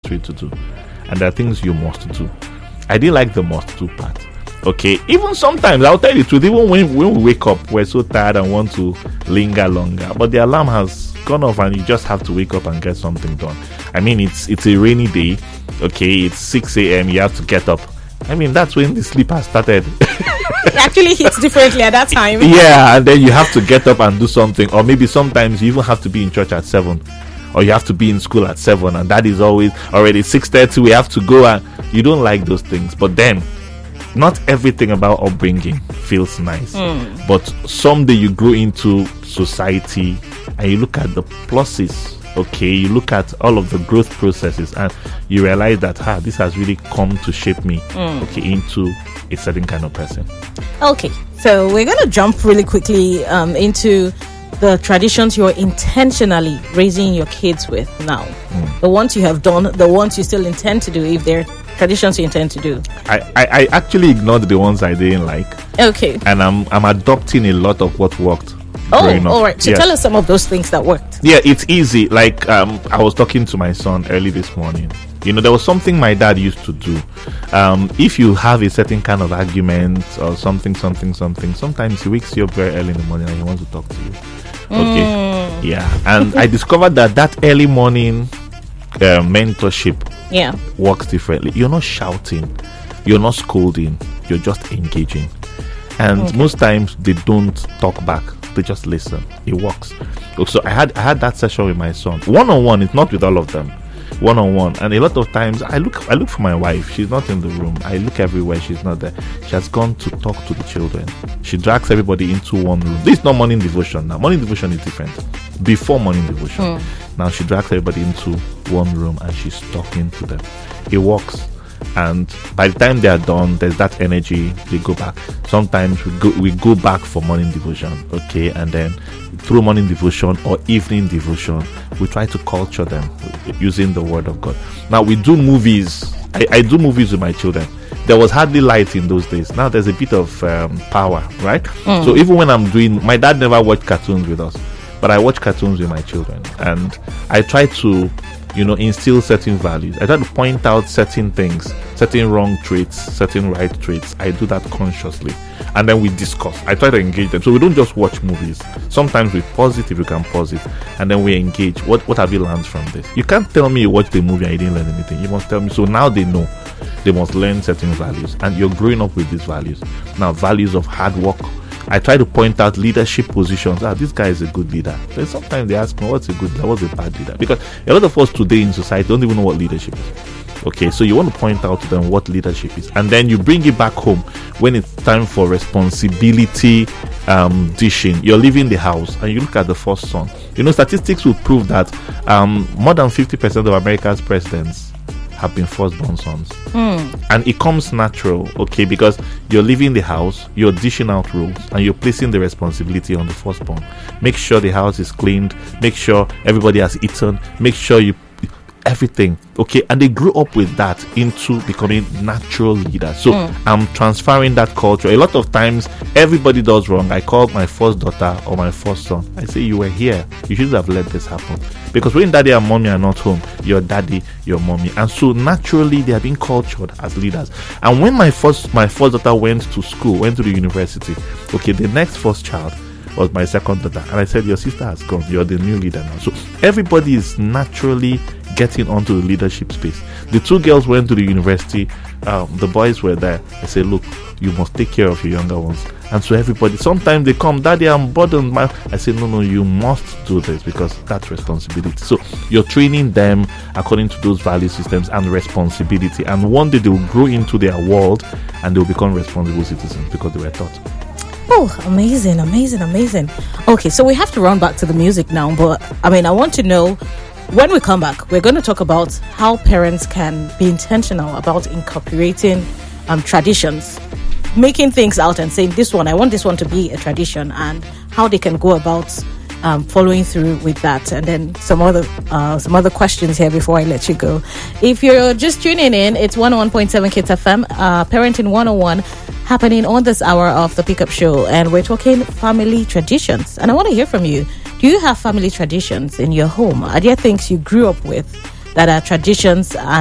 mandatory to do, and there are things you must do. I didn't like the must do part. Okay, even sometimes I'll tell you the truth, even when we wake up, we're so tired and want to linger longer, but the alarm has gone off and you just have to wake up and get something done. I mean, it's a rainy day. Okay, it's 6 a.m. You have to get up. I mean, that's when the sleep has started. It actually hits differently at that time. Yeah, and then you have to get up and do something, or maybe sometimes you even have to be in church at 7, or you have to be in school at 7, and that is always already 6:30. We have to go, and you don't like those things. But then, not everything about upbringing feels nice. But someday you grow into society and you look at the pluses. Okay, you look at all of the growth processes and you realize that this has really come to shape me into a certain kind of person. Okay, so we're going to jump really quickly into the traditions you're intentionally raising your kids with now. The ones you have done, the ones you still intend to do, if they're traditions you intend to do. I actually ignored the ones I didn't like. Okay. And I'm adopting a lot of what worked. Oh, all right. So tell us some of those things that worked. Yeah, it's easy. Like I was talking to my son early this morning. You know, there was something my dad used to do. If you have a certain kind of argument or something, sometimes he wakes you up very early in the morning and he wants to talk to you. Okay. Yeah. And I discovered that early morning mentorship works differently. You're not shouting, you're not scolding, you're just engaging. And most times they don't talk back, they just listen. It works. So I had that session with my son, one-on-one. It's not with all of them, one-on-one. And a lot of times I look for my wife. She's not in the room. I look everywhere, she's not there. She has gone to talk to the children. She drags everybody into one room. This is not morning devotion now. Morning devotion is different. Before morning devotion, now she drags everybody into one room and she's talking to them. It works. And by the time they are done, there's that energy. They go back. Sometimes we go back for morning devotion, okay, and then through morning devotion or evening devotion, we try to culture them using the word of God. Now we do movies. I do movies with my children. There was hardly light in those days. Now there's a bit of power, right? So even when I'm doing, my dad never watched cartoons with us, but I watch cartoons with my children, and I try to instill certain values. I try to point out certain things, certain wrong traits, certain right traits. I do that consciously. And then we discuss. I try to engage them. So we don't just watch movies. Sometimes we pause it if you can pause it. And then we engage. What have you learned from this? You can't tell me you watched the movie and you didn't learn anything. You must tell me. So now they know. They must learn certain values. And you're growing up with these values. Now, values of hard work. I try to point out leadership positions. This guy is a good leader. Then sometimes they ask me, what's a good leader? What's a bad leader? Because a lot of us today in society don't even know what leadership is. Okay, so you want to point out to them what leadership is. And then you bring it back home when it's time for responsibility dishing. You're leaving the house and you look at the first son. Statistics will prove that more than 50% of America's presidents have been firstborn sons. And it comes natural, okay, because you're leaving the house, you're dishing out rules, and you're placing the responsibility on the firstborn. Make sure the house is cleaned, make sure everybody has eaten, make sure you everything, okay, and they grew up with that into becoming natural leaders. So I'm transferring that culture. A lot of times everybody does wrong. I call my first daughter or my first son, I say, you were here, you should have let this happen. Because when daddy and mommy are not home, your daddy, your mommy, and so naturally they are being cultured as leaders. And when my first daughter went to school, went to the university, okay, the next first child was my second daughter, and I said, your sister has gone, you're the new leader now. So everybody is naturally getting onto the leadership space. The two girls went to the university, the boys were there. I said, look, you must take care of your younger ones. And so everybody, sometimes they come, daddy, I'm burdened. I say, no, you must do this because that's responsibility. So you're training them according to those value systems and responsibility. And one day they will grow into their world and they will become responsible citizens because they were taught. Oh, amazing. Okay, so we have to run back to the music now, but I want to know, when we come back, we're going to talk about how parents can be intentional about incorporating traditions, making things out and saying, I want this one to be a tradition, and how they can go about following through with that. And then some other questions here before I let you go. If you're just tuning in, it's 101.7 Kids FM, Parenting 101, happening on this hour of the Pickup Show, and we're talking family traditions. And I want to hear from you. Do you have family traditions in your home? Are there things you grew up with that are traditions